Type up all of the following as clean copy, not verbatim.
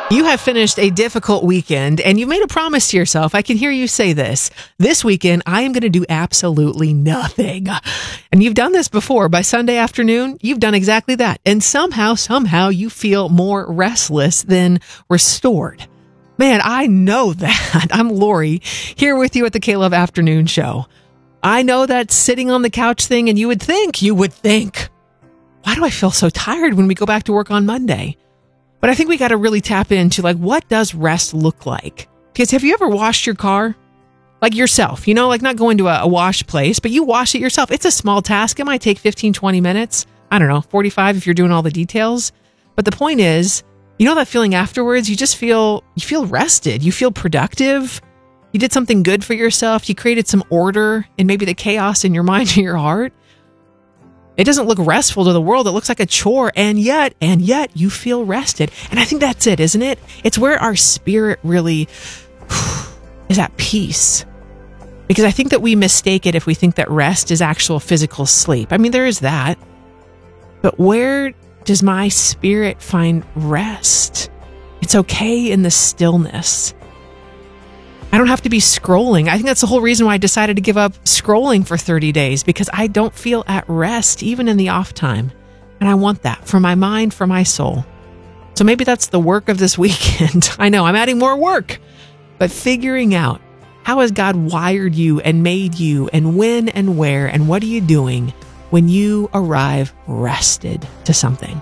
You have finished a difficult weekend and you made a promise to yourself. I can hear you say this. This weekend, I am going to do absolutely nothing. And you've done this before. By Sunday afternoon, you've done exactly that. And somehow you feel more restless than restored. Man, I know that. I'm Lori, here with you at the K-Love Afternoon Show. I know that sitting on the couch thing, and you would think, why do I feel so tired when we go back to work on Monday? But I think we got to really tap into, what does rest look like? Because have you ever washed your car? Like yourself, not going to a wash place, but you wash it yourself. It's a small task. It might take 15, 20 minutes. I don't know, 45 if you're doing all the details. But the point is, that feeling afterwards, you feel rested. You feel productive. You did something good for yourself. You created some order in maybe the chaos in your mind or your heart. It doesn't look restful to the world. It looks like a chore, and yet you feel rested. And I think that's it, isn't it? It's where our spirit really is at peace. Because I think that we mistake it if we think that rest is actual physical sleep. I mean, there is that. But where does my spirit find rest? It's okay in the stillness. I don't have to be scrolling. I think that's the whole reason why I decided to give up scrolling for 30 days, because I don't feel at rest, even in the off time. And I want that for my mind, for my soul. So maybe that's the work of this weekend. I know I'm adding more work, but figuring out how has God wired you and made you, and when and where, and what are you doing when you arrive rested to something?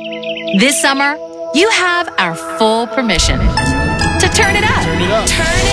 This summer, you have our full permission to turn it up. Turn it